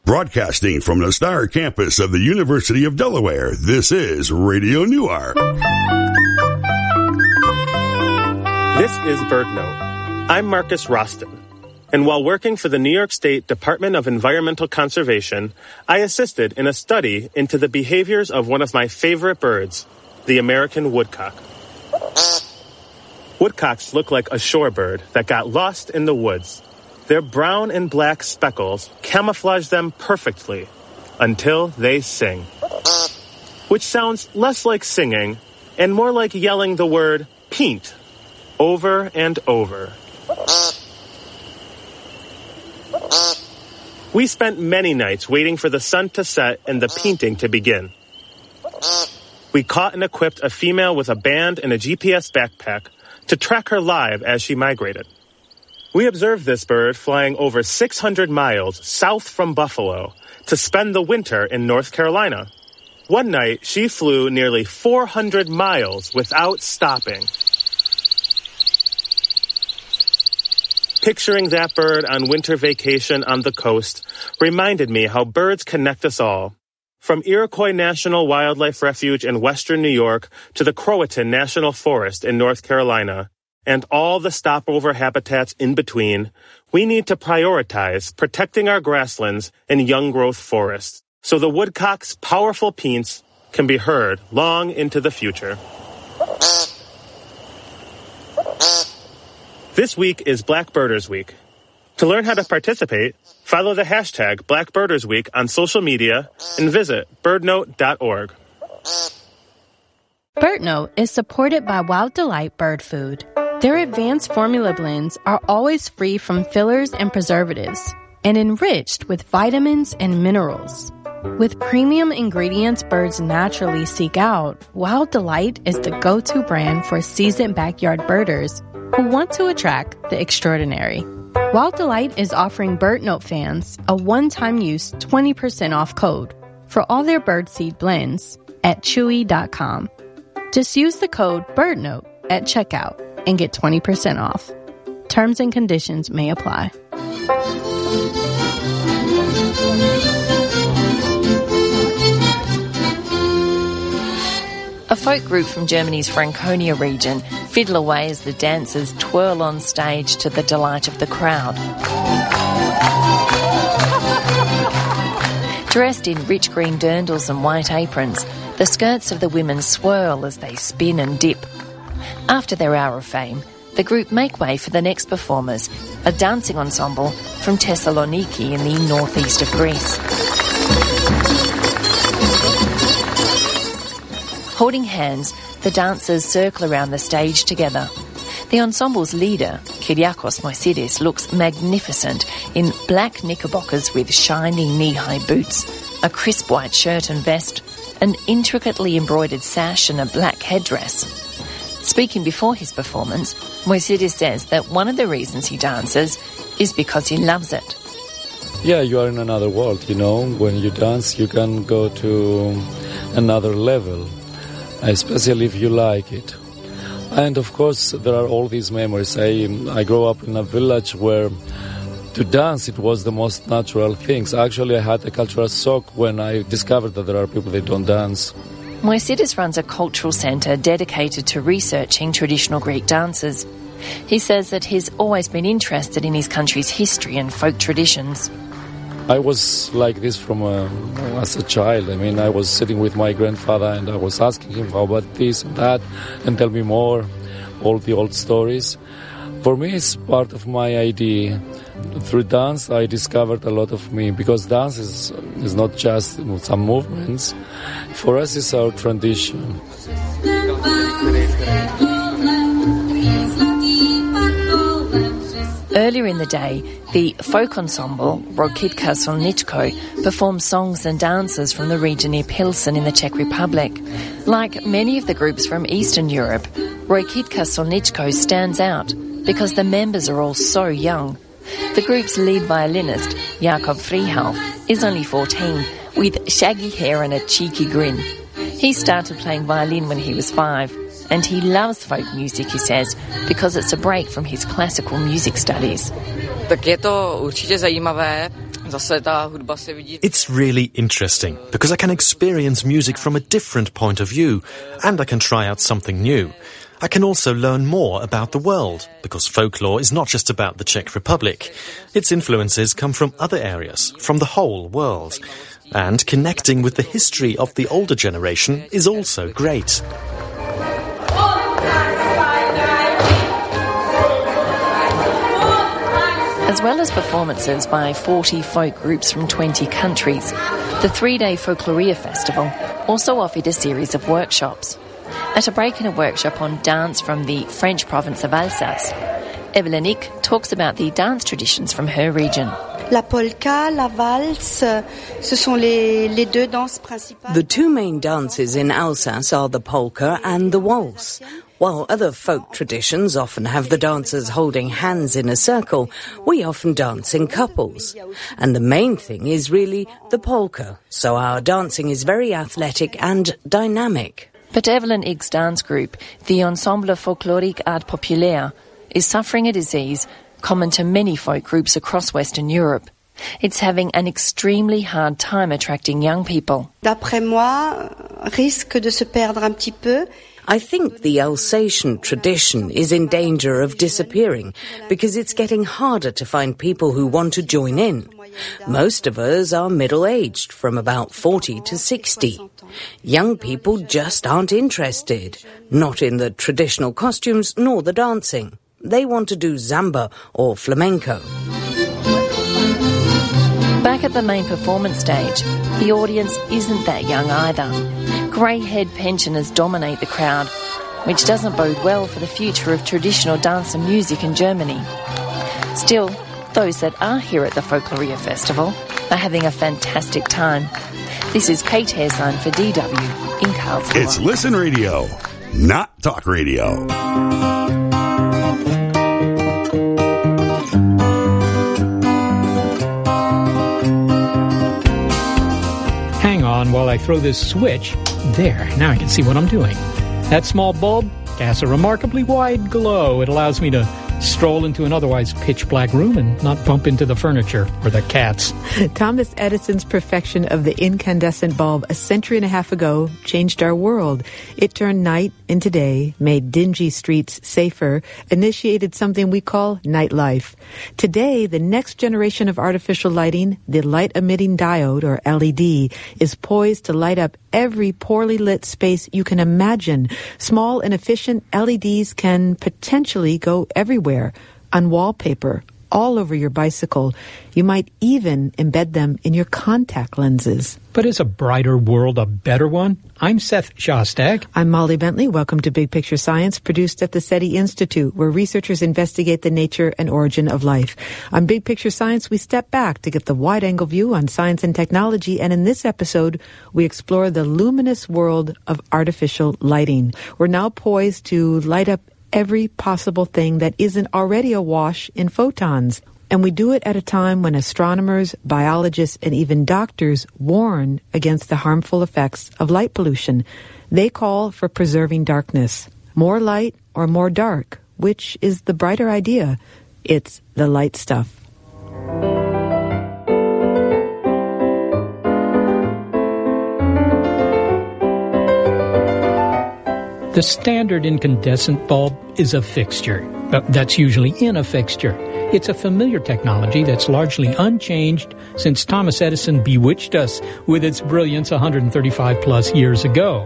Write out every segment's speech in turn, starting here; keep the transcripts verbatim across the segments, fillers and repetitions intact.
Broadcasting from the Star Campus of the University of Delaware, this is Radio Newark. This is BirdNote. I'm Marcus Roston, and while working for the New York State Department of Environmental Conservation, I assisted in a study into the behaviors of one of my favorite birds, the American woodcock. Woodcocks look like a shorebird that got lost in the woods. Their brown and black speckles camouflage them perfectly until they sing, which sounds less like singing and more like yelling the word "peent" over and over. We spent many nights waiting for the sun to set and the painting to begin. We caught and equipped a female with a band and a G P S backpack to track her live as she migrated. We observed this bird flying over six hundred miles south from Buffalo to spend the winter in North Carolina. One night, she flew nearly four hundred miles without stopping. Picturing that bird on winter vacation on the coast reminded me how birds connect us all. From Iroquois National Wildlife Refuge in western New York to the Croatan National Forest in North Carolina, and all the stopover habitats in between, we need to prioritize protecting our grasslands and young-growth forests so the woodcock's powerful peents can be heard long into the future. This week is Black Birders Week. To learn how to participate, follow the hashtag Black Birders Week on social media and visit birdnote dot org. BirdNote is supported by Wild Delight Bird Food. Their advanced formula blends are always free from fillers and preservatives and enriched with vitamins and minerals. With premium ingredients birds naturally seek out, Wild Delight is the go-to brand for seasoned backyard birders who want to attract the extraordinary. Wild Delight is offering BirdNote fans a one-time use twenty percent off code for all their birdseed blends at chewy dot com. Just use the code BirdNote at checkout and get twenty percent off. Terms and conditions may apply. A folk group from Germany's Franconia region fiddle away as the dancers twirl on stage to the delight of the crowd. Dressed in rich green dirndls and white aprons, the skirts of the women swirl as they spin and dip. After their hour of fame, the group make way for the next performers, a dancing ensemble from Thessaloniki in the northeast of Greece. Holding hands, the dancers circle around the stage together. The ensemble's leader, Kyriakos Moisidis, looks magnificent in black knickerbockers with shiny knee-high boots, a crisp white shirt and vest, an intricately embroidered sash and a black headdress. Speaking before his performance, Moisidis says that one of the reasons he dances is because he loves it. Yeah, you are in another world, you know. When you dance, you can go to another level, especially if you like it. And of course, there are all these memories. I, I grew up in a village where to dance, it was the most natural things. Actually, I had a cultural shock when I discovered that there are people that don't dance. Moisidis runs a cultural centre dedicated to researching traditional Greek dances. He says that he's always been interested in his country's history and folk traditions. I was like this from a, as a child. I mean, I was sitting with my grandfather and I was asking him how about this and that and tell me more, all the old stories. For me, it's part of my idea. Through dance, I discovered a lot of me, because dance is, is not just some movements. For us, it's our tradition. Earlier in the day, the folk ensemble Rokitka Solnichko performed songs and dances from the region near Pilsen in the Czech Republic. Like many of the groups from Eastern Europe, Rokitka Solnichko stands out because the members are all so young. The group's lead violinist, Jakob Frihauf, is only fourteen, with shaggy hair and a cheeky grin. He started playing violin when he was five, and he loves folk music, he says, because it's a break from his classical music studies. Tak je to určitě zajímavé. It's really interesting because I can experience music from a different point of view and I can try out something new. I can also learn more about the world because folklore is not just about the Czech Republic. Its influences come from other areas, from the whole world. And connecting with the history of the older generation is also great. As well as performances by forty folk groups from twenty countries, the three-day Folkloria Festival also offered a series of workshops. At a break in a workshop on dance from the French province of Alsace, Evelyn Ick talks about the dance traditions from her region. La polka, la valse, ce sont les, les deux danses principales. The two main dances in Alsace are the polka and the waltz. While other folk traditions often have the dancers holding hands in a circle, we often dance in couples. And the main thing is really the polka, so our dancing is very athletic and dynamic. But Evelyn Ick's dance group, the Ensemble Folklorique Art Populaire, is suffering a disease common to many folk groups across Western Europe. It's having an extremely hard time attracting young people. D'après moi, risque de se perdre un petit peu. I think the Alsatian tradition is in danger of disappearing because it's getting harder to find people who want to join in. Most of us are middle-aged, from about forty to sixty. Young people just aren't interested, not in the traditional costumes nor the dancing. They want to do samba or flamenco. Back at the main performance stage, the audience isn't that young either. Grey-haired pensioners dominate the crowd, which doesn't bode well for the future of traditional dance and music in Germany. Still, those that are here at the Folkloria Festival are having a fantastic time. This is Kate Hairsign for D W in Karlsruhe. It's Listen Radio, not Talk Radio. Hang on while I throw this switch. There, now I can see what I'm doing. That small bulb casts a remarkably wide glow. It allows me to stroll into an otherwise pitch-black room and not bump into the furniture or the cats. Thomas Edison's perfection of the incandescent bulb a century and a half ago changed our world. It turned night into day, made dingy streets safer, initiated something we call nightlife. Today, the next generation of artificial lighting, the light-emitting diode, or L E D, is poised to light up every poorly lit space you can imagine. Small and efficient L E Ds can potentially go everywhere, on wallpaper, all over your bicycle. You might even embed them in your contact lenses. But is a brighter world a better one? I'm Seth Shostak. I'm Molly Bentley. Welcome to Big Picture Science, produced at the SETI Institute, where researchers investigate the nature and origin of life. On Big Picture Science, we step back to get the wide-angle view on science and technology, and in this episode, we explore the luminous world of artificial lighting. We're now poised to light up every possible thing that isn't already awash in photons. And we do it at a time when astronomers, biologists, and even doctors warn against the harmful effects of light pollution. They call for preserving darkness. More light or more dark? Which is the brighter idea? It's the light stuff. The standard incandescent bulb is a fixture, but that's usually in a fixture. It's a familiar technology that's largely unchanged since Thomas Edison bewitched us with its brilliance one hundred thirty-five plus years ago.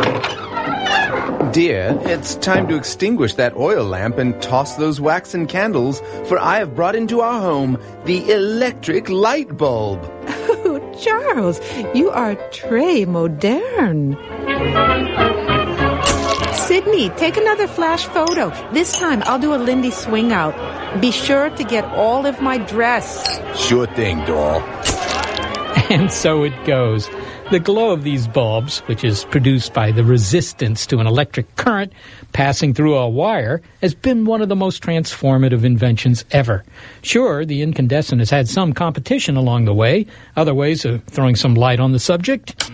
Dear, it's time to extinguish that oil lamp and toss those waxen candles, for I have brought into our home the electric light bulb. Oh, Charles, you are très moderne. Sydney, take another flash photo. This time, I'll do a Lindy swing out. Be sure to get all of my dress. Sure thing, doll. And so it goes. The glow of these bulbs, which is produced by the resistance to an electric current passing through a wire, has been one of the most transformative inventions ever. Sure, the incandescent has had some competition along the way, other ways of throwing some light on the subject.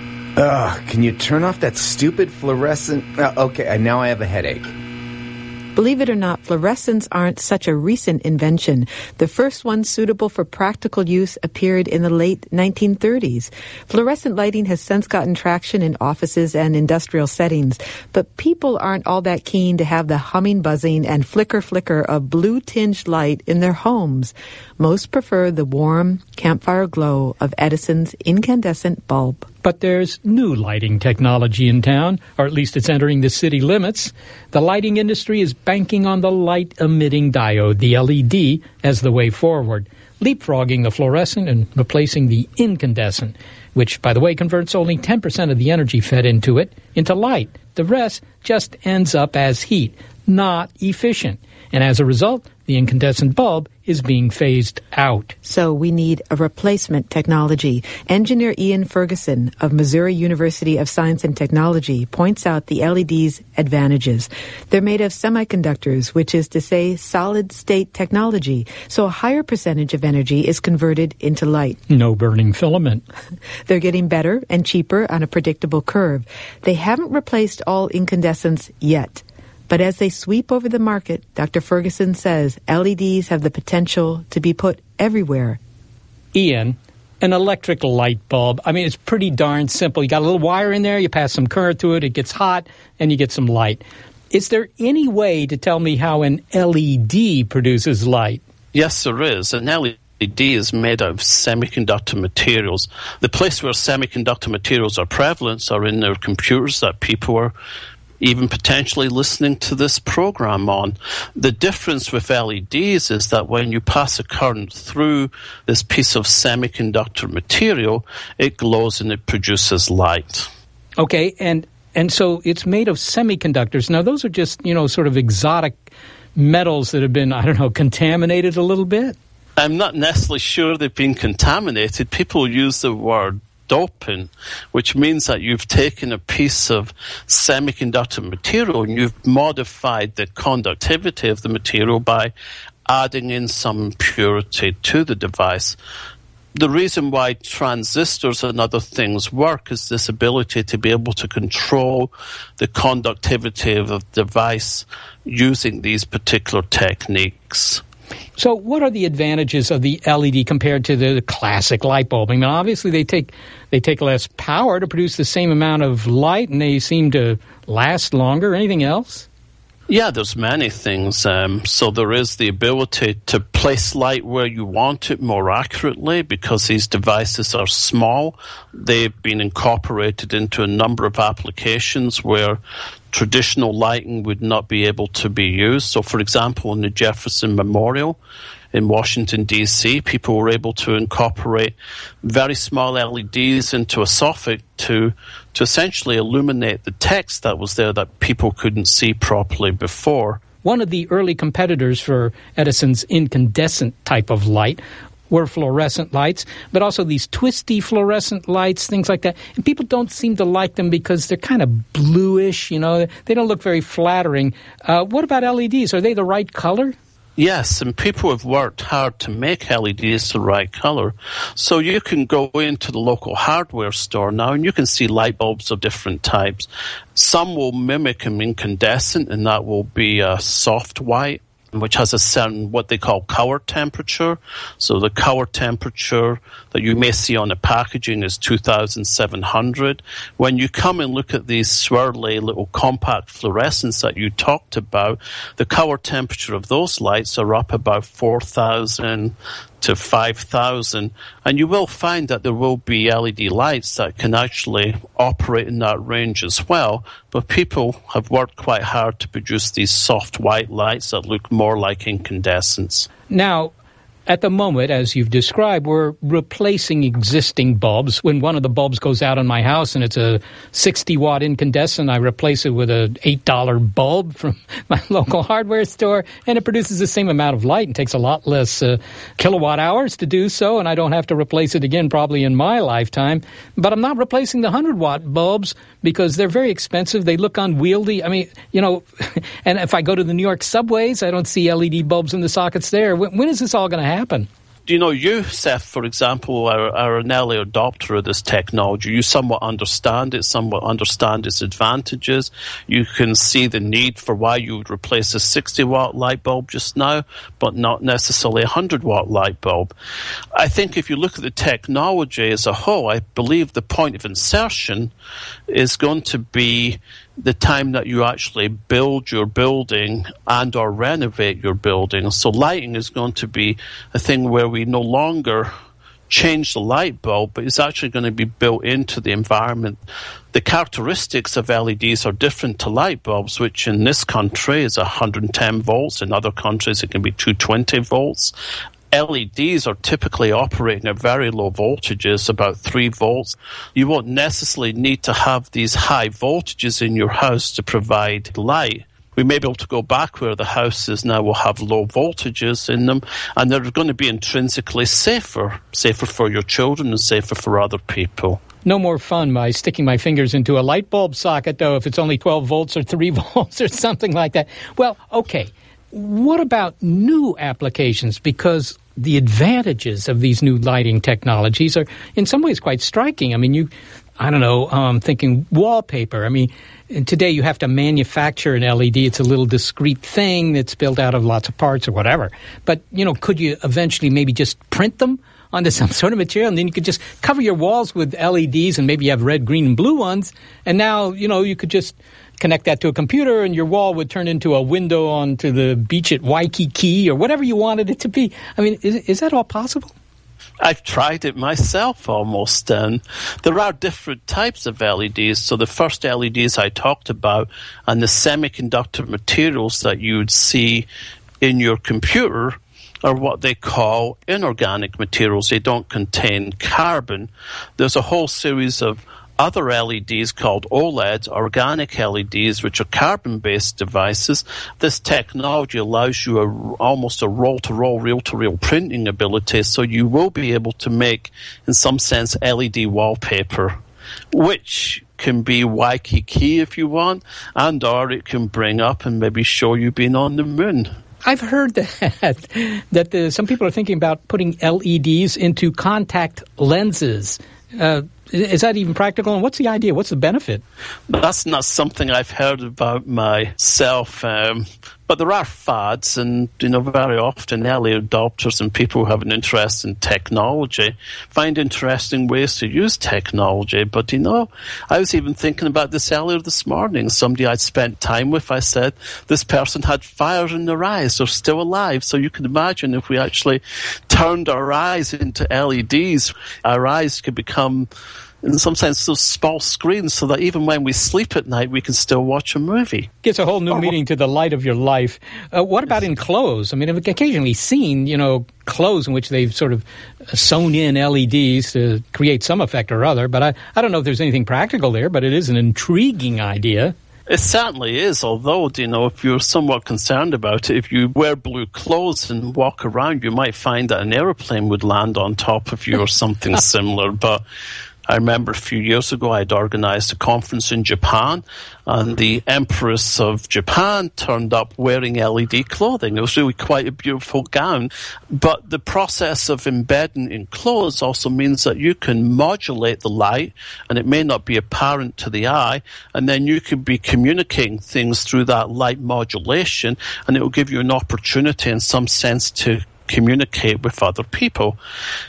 Ugh, can you turn off that stupid fluorescent... Uh, okay, now I have a headache. Believe it or not, fluorescents aren't such a recent invention. The first one suitable for practical use appeared in the late nineteen thirties. Fluorescent lighting has since gotten traction in offices and industrial settings, but people aren't all that keen to have the humming, buzzing, and flicker-flicker of blue-tinged light in their homes. Most prefer the warm, campfire glow of Edison's incandescent bulb. But there's new lighting technology in town, or at least it's entering the city limits. The lighting industry is banking on the light-emitting diode, the L E D, as the way forward, leapfrogging the fluorescent and replacing the incandescent, which, by the way, converts only ten percent of the energy fed into it into light. The rest just ends up as heat, not efficient. And as a result, the incandescent bulb is being phased out. So we need a replacement technology. Engineer Ian Ferguson of Missouri University of Science and Technology points out the L E D's advantages. They're made of semiconductors, which is to say solid-state technology, so a higher percentage of energy is converted into light. No burning filament. They're getting better and cheaper on a predictable curve. They haven't replaced all incandescents yet. But as they sweep over the market, Doctor Ferguson says L E Ds have the potential to be put everywhere. Ian, an electric light bulb, I mean, it's pretty darn simple. You got a little wire in there, you pass some current through it, it gets hot, and you get some light. Is there any way to tell me how an L E D produces light? Yes, there is. An L E D is made out of semiconductor materials. The place where semiconductor materials are prevalent are in their computers that people are even potentially listening to this program on. The difference with L E Ds is that when you pass a current through this piece of semiconductor material, it glows and it produces light. Okay, and and so it's made of semiconductors. Now, those are just, you know, sort of exotic metals that have been, I don't know, contaminated a little bit? I'm not necessarily sure they've been contaminated. People use the word doping, which means that you've taken a piece of semiconductor material and you've modified the conductivity of the material by adding in some impurity to the device. The reason why transistors and other things work is this ability to be able to control the conductivity of the device using these particular techniques. So what are the advantages of the L E D compared to the classic light bulb? I mean, obviously they take they take less power to produce the same amount of light, and they seem to last longer. Anything else? Yeah, there's many things. Um, so there is the ability to place light where you want it more accurately because these devices are small. They've been incorporated into a number of applications where traditional lighting would not be able to be used. So, for example, in the Jefferson Memorial in Washington, D C, people were able to incorporate very small L E Ds into a soffit to to essentially illuminate the text that was there that people couldn't see properly before. One of the early competitors for Edison's incandescent type of light were fluorescent lights, but also these twisty fluorescent lights, things like that. And people don't seem to like them because they're kind of bluish, you know. They don't look very flattering. Uh, what about L E Ds? Are they the right color? Yes, and people have worked hard to make L E Ds the right color. So you can go into the local hardware store now and you can see light bulbs of different types. Some will mimic an incandescent, and that will be a soft white, which has a certain what they call color temperature. So the color temperature that you may see on the packaging is two thousand seven hundred. When you come and look at these swirly little compact fluorescents that you talked about, the color temperature of those lights are up about four thousand to five thousand, and you will find that there will be L E D lights that can actually operate in that range as well, but people have worked quite hard to produce these soft white lights that look more like incandescents. Now, at the moment, as you've described, we're replacing existing bulbs. When one of the bulbs goes out in my house and it's a sixty watt incandescent, I replace it with an eight dollar bulb from my local hardware store, and it produces the same amount of light and takes a lot less uh, kilowatt hours to do so, and I don't have to replace it again probably in my lifetime. But I'm not replacing the one hundred watt bulbs because they're very expensive. They look unwieldy. I mean, you know, and if I go to the New York subways, I don't see L E D bulbs in the sockets there. When, when is this all going to happen? Happen. you know, you, Seth, for example, are, are an early adopter of this technology. You somewhat understand it, somewhat understand its advantages. You can see the need for why you would replace a sixty watt light bulb just now, but not necessarily a one hundred watt light bulb. I think if you look at the technology as a whole, I believe the point of insertion is going to be the time that you actually build your building and or renovate your building. So lighting is going to be a thing where we no longer change the light bulb, but it's actually going to be built into the environment. The characteristics of L E Ds are different to light bulbs, which in this country is one hundred ten volts. In other countries, it can be two hundred twenty volts. L E Ds are typically operating at very low voltages, about three volts. You won't necessarily need to have these high voltages in your house to provide light. We may be able to go back where the houses now will have low voltages in them, and they're going to be intrinsically safer, safer for your children and safer for other people. No more fun by sticking my fingers into a light bulb socket, though, if it's only twelve volts or three volts or something like that. Well, okay. What about new applications? Because the advantages of these new lighting technologies are in some ways quite striking. I mean, you, I don't know, um, thinking wallpaper. I mean, today you have to manufacture an L E D. It's a little discrete thing that's built out of lots of parts or whatever. But, you know, could you eventually maybe just print them onto some sort of material, and then you could just cover your walls with L E Ds, and maybe you have red, green, and blue ones, and now, you know, you could just connect that to a computer, and your wall would turn into a window onto the beach at Waikiki or whatever you wanted it to be. I mean, is, is that all possible? I've tried it myself almost. Um, there are different types of L E Ds. So the first L E Ds I talked about and the semiconductor materials that you would see in your computer are what they call inorganic materials. They don't contain carbon. There's a whole series of other L E Ds called OLEDs, organic L E Ds, which are carbon-based devices. This technology allows you a, almost a roll-to-roll, reel-to-reel printing ability, so you will be able to make, in some sense, L E D wallpaper, which can be Waikiki if you want, and or it can bring up and maybe show you being on the moon. I've heard that that the, some people are thinking about putting L E Ds into contact lenses. Uh, is that even practical? And what's the idea? What's the benefit? That's not something I've heard about myself. Um, but there are fads, and you know, very often early adopters and people who have an interest in technology find interesting ways to use technology. But you know, I was even thinking about this earlier this morning. Somebody I'd spent time with, I said, this person had fire in their eyes. They're still alive. So you can imagine if we actually turned our eyes into L E Ds, our eyes could become, in some sense, those small screens so that even when we sleep at night, we can still watch a movie. Gives a whole new meaning to the light of your life. Uh, what about in clothes? I mean, I've occasionally seen, you know, clothes in which they've sort of sewn in L E Ds to create some effect or other, but I, I don't know if there's anything practical there, but it is an intriguing idea. It certainly is, although, you know, if you're somewhat concerned about it, if you wear blue clothes and walk around, you might find that an aeroplane would land on top of you or something similar. But I remember a few years ago I'd organized a conference in Japan, and the Empress of Japan turned up wearing L E D clothing. It was really quite a beautiful gown. But the process of embedding in clothes also means that you can modulate the light, and it may not be apparent to the eye, and then you could be communicating things through that light modulation, and it will give you an opportunity in some sense to communicate with other people.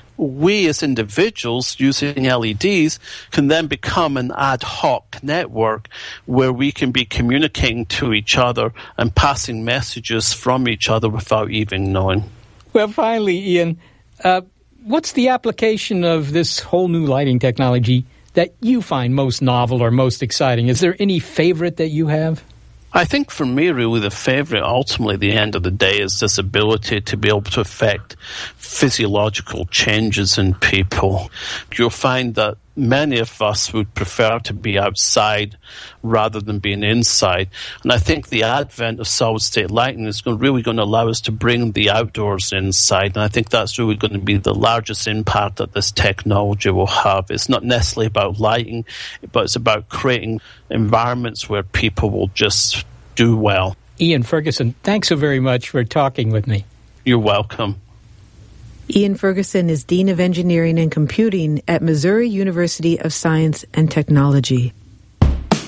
We as individuals using L E Ds can then become an ad hoc network where we can be communicating to each other and passing messages from each other without even knowing. Well, finally, Ian, uh, what's the application of this whole new lighting technology that you find most novel or most exciting? Is there any favorite that you have? I think for me, really, the favorite, ultimately, at the end of the day, is this ability to be able to affect physiological changes in people. You'll find that many of us would prefer to be outside rather than being inside. And I think the advent of solid-state lighting is really going to allow us to bring the outdoors inside. And I think that's really going to be the largest impact that this technology will have. It's not necessarily about lighting, but it's about creating environments where people will just do well. Ian Ferguson, thanks so very much for talking with me. You're welcome. Ian Ferguson is Dean of Engineering and Computing at Missouri University of Science and Technology.